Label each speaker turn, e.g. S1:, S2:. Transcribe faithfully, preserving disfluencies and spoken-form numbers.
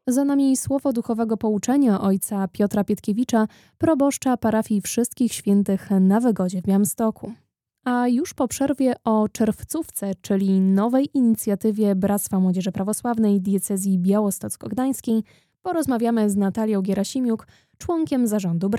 S1: Za nami słowo duchowego pouczenia ojca Piotra Pietkiewicza, proboszcza parafii Wszystkich Świętych na Wygodzie w Białymstoku. A już po przerwie o czerwcówce, czyli nowej inicjatywie Bractwa Młodzieży Prawosławnej Diecezji Białostocko-Gdańskiej, porozmawiamy z Natalią Gierasimiuk, członkiem zarządu